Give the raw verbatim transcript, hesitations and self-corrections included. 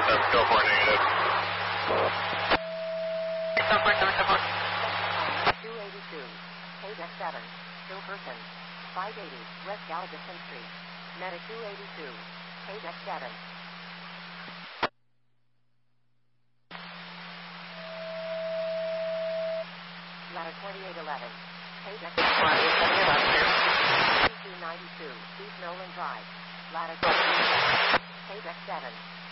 Go for negative. So four seven seven four. two eighty-two. K deck seven. Still person. five eighty. West Galveston Street. Meta two eighty-two. K deck seven. Ladder twenty-eight eleven. K deck twenty-two ninety-two. East Nolan Drive. Ladder K deck seven.